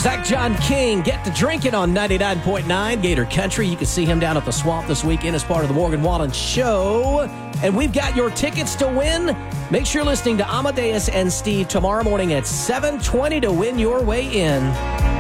Zach John King, Get to Drinking on 99.9 Gator Country. You can see him down at the Swamp this weekend as part of the Morgan Wallen Show. And we've got your tickets to win. Make sure you're listening to Amadeus and Steve tomorrow morning at 7:20 to win your way in.